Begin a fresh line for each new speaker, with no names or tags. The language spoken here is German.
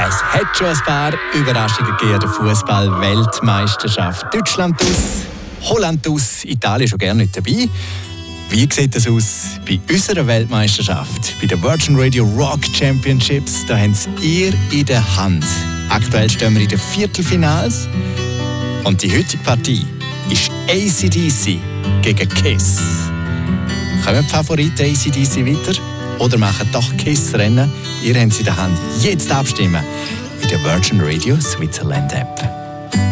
Es hat schon ein paar Überraschungen gegeben an der Fußball-Weltmeisterschaft. Deutschland aus, Holland aus, Italien schon gerne nicht dabei. Wie sieht das aus bei unserer Weltmeisterschaft? Bei der Virgin Radio Rock Championships, da haben es ihr in der Hand. Aktuell stehen wir in den Viertelfinals. Und die heutige Partie ist AC/DC gegen KISS. Kommen die Favoriten AC/DC weiter? Oder machen doch KISS-Rennen? Ihr habt sie in der Hand. Jetzt abstimmen in der Virgin Radio Switzerland App.